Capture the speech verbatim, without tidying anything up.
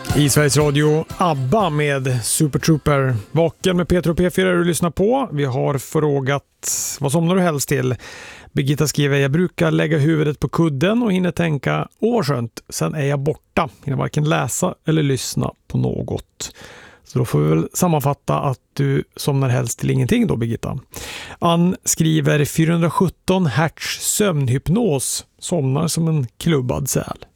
I Sveriges Radio ABBA med Super Trooper. Vaken med Peter och P fyra du lyssnar på. Vi har frågat vad somnar du helst till? Birgitta skriver, jag brukar lägga huvudet på kudden och hinner tänka, åh skönt, sen är jag borta. Hinner varken läsa eller lyssna på något. Så då får vi väl sammanfatta att du somnar helst till ingenting då, Birgitta. Ann skriver fyrahundrasjutton hertz sömnhypnos. Somnar som en klubbad säl.